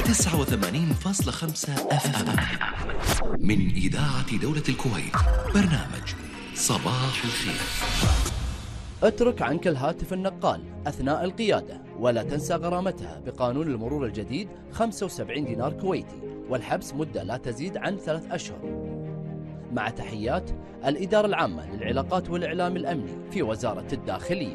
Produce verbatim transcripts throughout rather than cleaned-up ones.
تسعة وثمانين فاصلة خمسة أف أم من إذاعة دولة الكويت. برنامج صباح الخير. اترك عنك الهاتف النقال أثناء القيادة، ولا تنسى غرامتها بقانون المرور الجديد خمسة وسبعين دينار كويتي، والحبس مدة لا تزيد عن ثلاث أشهر. مع تحيات الإدارة العامة للعلاقات والإعلام الأمني في وزارة الداخلية.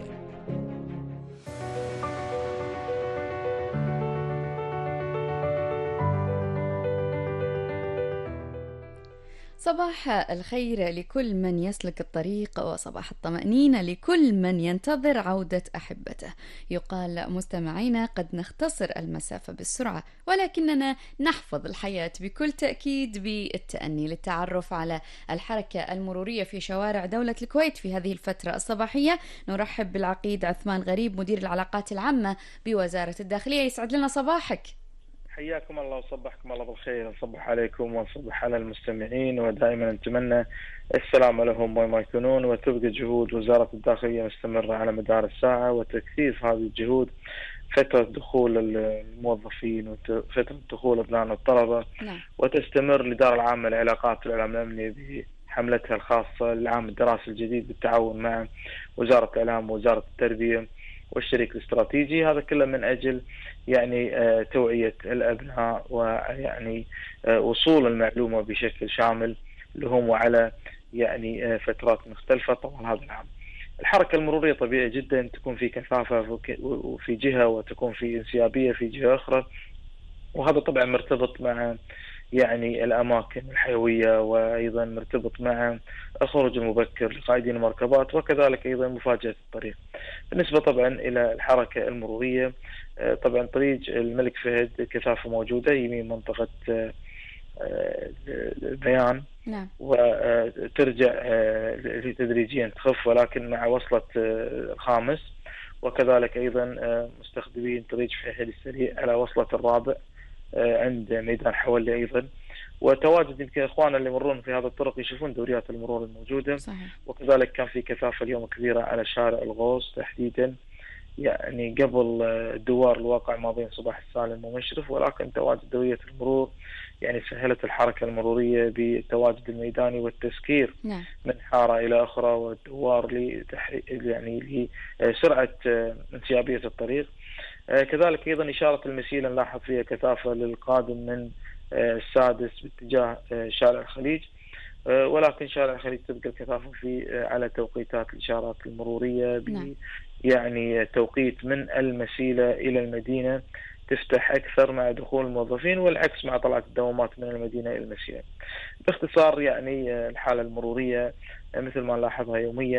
صباح الخير لكل من يسلك الطريق، وصباح الطمأنينة لكل من ينتظر عودة أحبته. يقال مستمعينا قد نختصر المسافة بالسرعة، ولكننا نحفظ الحياة بكل تأكيد بالتأني. للتعرف على الحركة المرورية في شوارع دولة الكويت في هذه الفترة الصباحية نرحب بالعقيد عثمان غريب، مدير العلاقات العامة بوزارة الداخلية. يسعد لنا صباحك. حياكم الله وصبحكم الله بالخير. نصبح عليكم ونصبح على المستمعين، ودائما نتمنى السلام لهم وما يكونون، وتبقى جهود وزارة الداخلية مستمرة على مدار الساعة، وتكثيف هذه الجهود فترة دخول الموظفين وفترة دخول أبناء الطلبة. نعم. وتستمر الإدارة العامة للعلاقات والإعلام الأمني بحملتها الخاصة للعام الدراسي الجديد بالتعاون مع وزارة الإعلام ووزارة التربية والشريك الاستراتيجي. هذا كله من أجل يعني آه توعية الأبناء، ويعني آه وصول المعلومة بشكل شامل لهم وعلى يعني آه فترات مختلفة طوال هذا العام. الحركة المرورية طبيعي جدا تكون في كثافة وفي جهة، وتكون في انسيابية في جهة أخرى، وهذا طبعا مرتبط مع يعني الأماكن الحيوية، وأيضا مرتبط مع الخروج المبكر لقائدين المركبات، وكذلك أيضا مفاجأة الطريق. بالنسبة طبعا إلى الحركة المرورية، طبعا طريق الملك فهد كثافة موجودة يمين منطقة البيان. نعم. وترجع تدريجيا تخف، ولكن مع وصلة الخامس، وكذلك أيضا مستخدمين طريق فهد السريع على وصلة الرابع عند ميدان حولي أيضا. وتواجد يمكن إخواننا اللي يمرون في هذا الطرق يشوفون دوريات المرور الموجودة. صحيح. وكذلك كان في كثافة اليوم كبيرة على شارع الغوص تحديدا، يعني قبل الدوار الواقع ما بين صباح السالم ومشرف، ولكن تواجد دورية المرور يعني سهلت الحركة المرورية بالتواجد الميداني والتسكير. نعم. من حارة إلى أخرى، والدوار لتحري يعني لسرعة انسيابية الطريق. كذلك أيضا إشارة المسيلة نلاحظ فيها كثافة للقادم من السادس باتجاه شارع الخليج، ولكن شارع الخليج تبقى الكثافة في على توقيتات الإشارات المرورية. نعم. يعني توقيت من المسيلة إلى المدينة تفتح أكثر مع دخول الموظفين، والعكس مع طلعة الدوامات من المدينة إلى المسيلة. باختصار يعني الحالة المرورية مثل ما نلاحظها يوميا